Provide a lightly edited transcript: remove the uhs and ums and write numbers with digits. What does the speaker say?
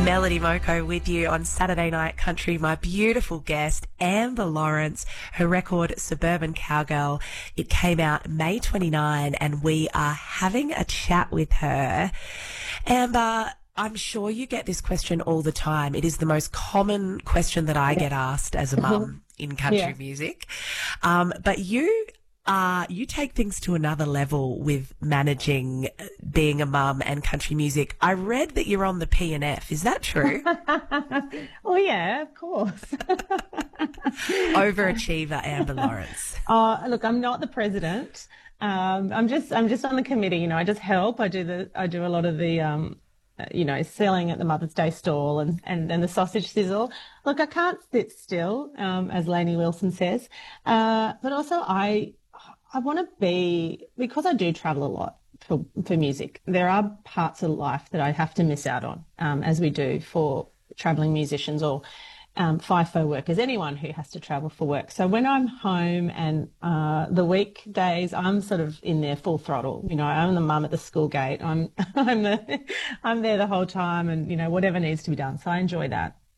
Melody Moko with you on Saturday Night Country. My beautiful guest, Amber Lawrence, her record Suburban Cowgirl. It came out May 29 and we are having a chat with her. Amber, I'm sure you get this question all the time. It is the most common question that I get asked as a mum in country music. But you take things to another level with managing being a mum and country music. I read that you're on the P&F. Is that true? Oh, yeah, of course. Overachiever Amber Lawrence. Oh, look, I'm not the president. I'm just on the committee. You know, I just help. I do a lot of the selling at the Mother's Day stall and the sausage sizzle. Look, I can't sit still, as Lainey Wilson says. But also I want to be, because I do travel a lot for music, there are parts of life that I have to miss out on, as we do for travelling musicians or FIFO workers, anyone who has to travel for work. So when I'm home and the weekdays, I'm sort of in there full throttle. You know, I'm the mum at the school gate. I'm there the whole time, and you know, whatever needs to be done. So I enjoy that.